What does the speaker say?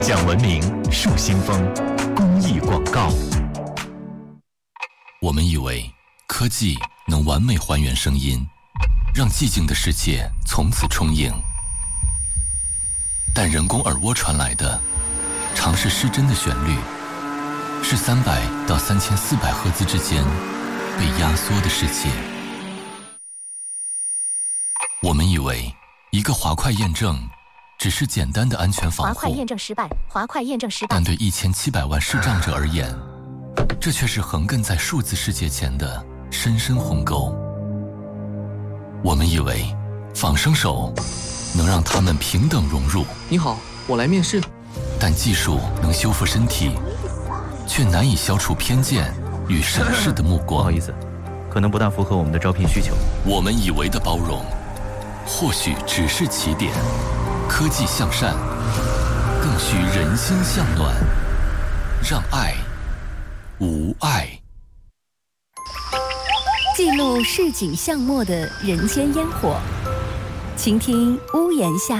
讲文明树新风公益广告。 我们以为科技能完美还原声音，让寂静的世界从此充盈。但人工耳蜗传来的，常是失真的旋律，是300到3400赫兹之间被压缩的世界。我们以为一个滑块验证只是简单的安全防护， 滑块验证失败，滑块验证失败。 但对1700万视障者而言，这却是横亘在数字世界前的深深鸿沟。我们以为仿生手能让他们平等融入。 你好，我来面试。 但技术能修复身体，却难以消除偏见与审视的目光。 不好意思，可能不大符合我们的招聘需求。 我们以为的包容，或许只是起点。科技向善，更需人心向暖，让爱无碍。 记录市井巷陌的人间烟火，倾听屋檐下